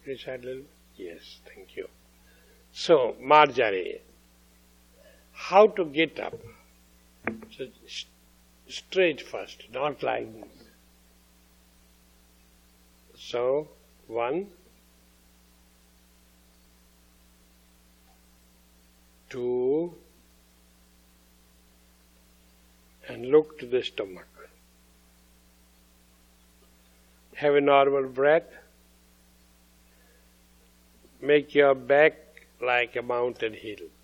Inside a little? Yes, thank you. So, Marjari, how to get up? So, straight first, not like this. So, 1, 2, and look to the stomach. Have a normal breath. Make your back like a mountain hill.